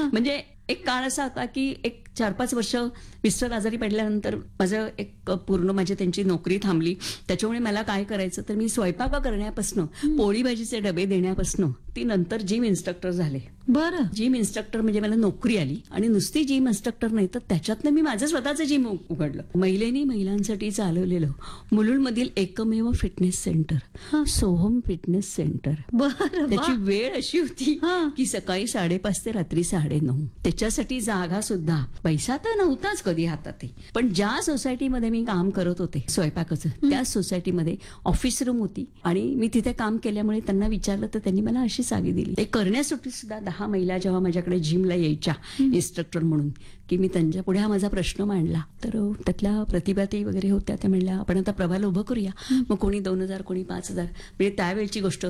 म्हणजे एक काळ असा होता की एक 4-5 वर्ष मिस्टर आजारी पडल्यानंतर माझं एक पूर्ण माझी त्यांची नोकरी थांबली. त्याच्यामुळे मला काय करायचं तर मी स्वयंपाक करण्यापासून पोळी भाजीचे डबे देण्यापासून ती नंतर जिम इन्स्ट्रक्टर झाले. बरं. जिम इन्स्ट्रक्टर म्हणजे मला नोकरी आली आणि नुसती जिम इन्स्ट्रक्टर नाही तर त्याच्यातनं मी माझं स्वतःचं जिम उघडलं. महिलांसाठी चालवलेलं मुलुंडमधील एकमेव fitness centre Soham fitness centre. बरं. त्याची वा. वेळ अशी होती की सकाळी 5:30 ते रात्री 9:30. त्याच्यासाठी जागा सुद्धा पैसा तर नव्हताच कधी हातात. पण ज्या सोसायटीमध्ये मी काम करत होते स्वयंपाकाचं त्या सोसायटीमध्ये ऑफिस रूम होती आणि मी तिथे काम केल्यामुळे त्यांना विचारलं तर त्यांनी मला अशी चावी दिली. ते करण्यासाठी सुद्धा 10 महिला जेव्हा माझ्याकडे जिमला यायच्या इन्स्ट्रक्टर म्हणून की मी त्यांच्या पुढे हा माझा प्रश्न मांडला तर त्यातल्या प्रतिभाताई वगैरे होत्या. त्या म्हणल्या आपण आता प्रभाला उभं करूया. मग कोणी 2,000 कोणी 5,000 म्हणजे त्यावेळची गोष्ट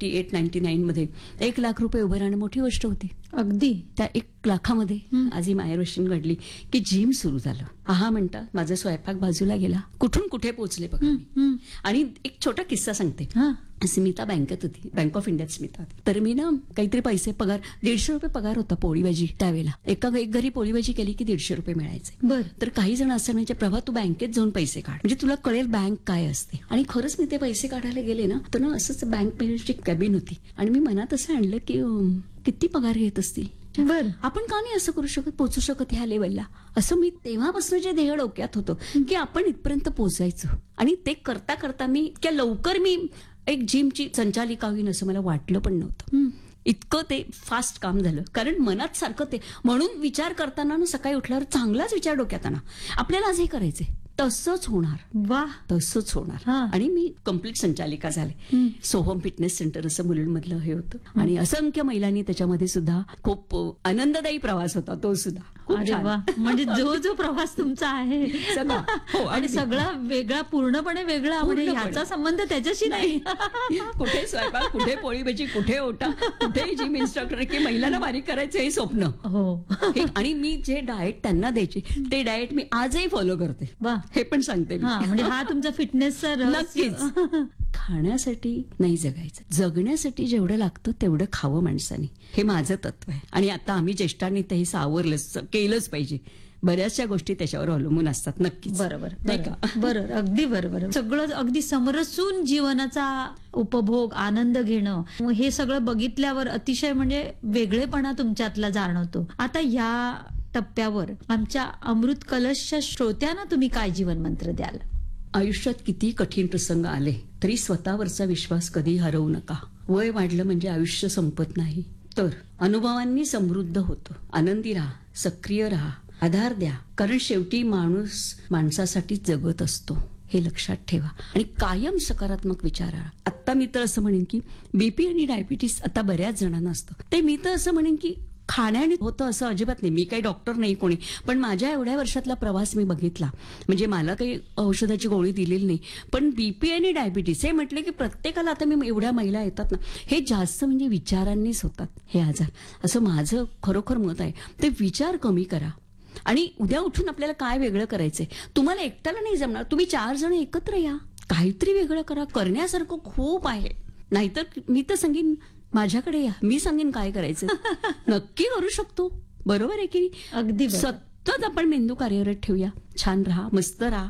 98-99 मध्ये 1 लाख रुपये उभं राहणं मोठी गोष्ट होती. अगदी. त्या 1 लाखामध्ये आज ही मायरवशीन घडली की जिम सुरू झालं. हा म्हणतात माझा स्वयंपाक बाजूला गेला. कुठून कुठे पोहोचले बघा मी. आणि एक छोटा किस्सा सांगते. स्मिता बँकेत होती, बँक ऑफ इंडियात स्मिता. तर मी ना काहीतरी पैसे पगार 150 रुपये पगार होता पोळी भाजी त्यावेळेला. एक घरी पोळी भाजी केली की 150 रुपये मिळायचे. बर. तर काही जण असं म्हणजे प्रभा तू बँकेत जाऊन पैसे काढ म्हणजे तुला कळेल बँक काय असते. आणि खरंच मी ते पैसे काढायला गेले ना तर ना असंच बँक मॅनेजरची कॅबिन होती आणि मी मनात असं आणलं की किती पगार घेत असतील. बर. आपण का नाही असं करू शकत पोहोचू शकत ह्या लेवलला. असं मी तेव्हापासून जे ध्येय डोक्यात होतं की आपण इथपर्यंत पोहोचायचं. आणि ते करता करता मी इतक्या लवकर मी एक जिमची संचालिका होईन असं मला वाटलं पण नव्हतं. इतकं ते फास्ट काम झालं कारण मनात सारखं ते म्हणून विचार करताना ना सकाळी उठल्यावर चांगलाच विचार डोक्यात आणा आपल्याला आज हे करायचंय तसंच होणार. वा. तसंच होणार. आणि मी कम्प्लीट संचालिका झाले. सोहम फिटनेस सेंटर असं मुलुंडमधलं हे होतं आणि असंख्य महिलांनी त्याच्यामध्ये सुद्धा खूप आनंददायी प्रवास होता तो सुद्धा. अरे वा. म्हणजे जो प्रवास तुमचा आहे सगळा आणि सगळा वेगळा पूर्णपणे वेगळा म्हणजे ह्याचा संबंध त्याच्याशी नाही. कुठे स्वयंपाक कुठे पोळी भाजी कुठे ओटा कुठे जिम इन्स्ट्रक्टर की महिलांना बारीक करायचं हे स्वप्न. हो. आणि मी जे डाएट त्यांना द्यायचे ते डाएट मी आजही फॉलो करते. वा. हे पण सांगते म्हणजे हा तुमचा फिटनेसचा नक्कीच. खाण्यासाठी नाही जगायचं जगण्यासाठी जेवढं लागतं तेवढं खावं माणसाने हे माझं तत्व आहे. आणि आता आम्ही ज्येष्ठांनी ते सावरलंच केलंच पाहिजे. बऱ्याचशा गोष्टी त्याच्यावर अवलंबून असतात. नक्कीच. बरोबर नाही का. बरोबर अगदी बरोबर. सगळं अगदी समरसून जीवनाचा उपभोग आनंद घेणं हे सगळं बघितल्यावर अतिशय म्हणजे वेगळेपणा तुमच्यातला जाणवतो. आता या टप्प्यावर आमच्या अमृत कलशच्या श्रोत्यांना तुम्ही काय जीवन मंत्र द्याल? आयुष्यात किती कठीण प्रसंग आले तरी स्वतःवरचा विश्वास कधी हरवू नका. वय वाढलं म्हणजे आयुष्य संपत नाही तर अनुभवांनी समृद्ध होतं. आनंदी राहा सक्रिय राहा आधार द्या कारण शेवटी माणूस माणसासाठी जगत असतो हे लक्षात ठेवा. आणि कायम सकारात्मक विचार. आता मी तर असं म्हणेन की बीपी आणि डायबिटीस आता बऱ्याच जणांना असतं. ते मी तर असं म्हणेन की खाण्याने होतं असं अजिबात नाही. मी काही डॉक्टर नाही कोणी पण माझ्या एवढ्या वर्षातला प्रवास मी बघितला. म्हणजे मला काही औषधाची गोळी दिलेली नाही पण बीपी आणि डायबिटीस हे म्हटले की प्रत्येकाला आता मी एवढ्या महिला येतात ना हे जास्त म्हणजे विचारांनीच होतात हे आजार असं माझं खरोखर मत आहे. ते विचार कमी करा आणि उद्या उठून आपल्याला काय वेगळं करायचंय. तुम्हाला एकट्याला नाही जमणार तुम्ही 4 जण एकत्र या काहीतरी वेगळं करा. करण्यासारखं खूप आहे. नाहीतर मी तर सांगेन माझ्याकडे या मी सांगेन काय करायचं. नक्की करू शकतो. बरोबर आहे की अगदी सतत आपण मेंदू कार्यरत ठेवूया. छान राहा मस्त राहा.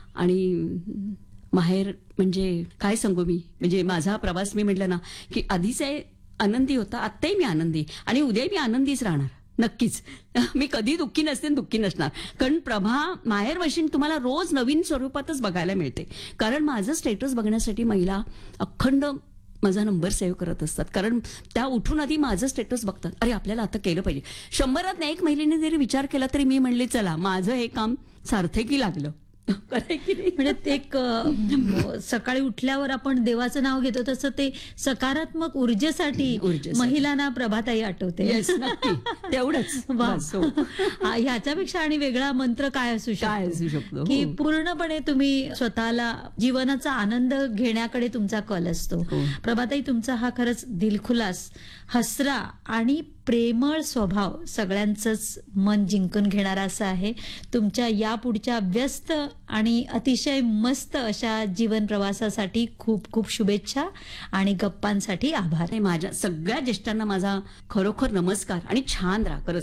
आणि माहेर म्हणजे काय सांगू मी म्हणजे माझा प्रवास मी म्हटलं ना की आधीच आनंदी होता आत्ताही मी आनंदी आणि उद्याही मी आनंदीच राहणार. नक्कीच. मी कधी दुःखी नसते दुःखी नसणार कारण प्रभा माहेर वशीन तुम्हाला रोज नवीन स्वरूपातच बघायला मिळते. कारण माझं स्टेटस बघण्यासाठी महिला अखंड माझा नंबर सेव्ह करत असतात कारण त्या उठून आधी माझं स्टेटस बघतात. अरे आपल्याला आता केलं पाहिजे. 100त 1 महिलेने जरी विचार केला तरी मी म्हणले चला माझं हे काम सार्थकी लागलं. म्हणजे एक सकाळी उठल्यावर आपण देवाचं नाव घेतो तसं ते सकारात्मक ऊर्जेसाठी महिलांना प्रभाताई आठवते. तेवढंच. ह्याच्यापेक्षा आणि वेगळा मंत्र काय असू शकतो की पूर्णपणे तुम्ही स्वतःला जीवनाचा आनंद घेण्याकडे तुमचा कल असतो. प्रभाताई तुमचा हा खरंच दिलखुलास हसरा आणि प्रेमळ स्वभाव सगळ्यांचंच मन जिंकून घेणारा असा आहे. तुमच्या यापुढच्या व्यस्त आणि अतिशय मस्त अशा जीवन प्रवासासाठी खूप खूप शुभेच्छा आणि गप्पांसाठी आभार. माझ्या सगळ्या ज्येष्ठांना माझा खरोखर नमस्कार आणि छान राहा.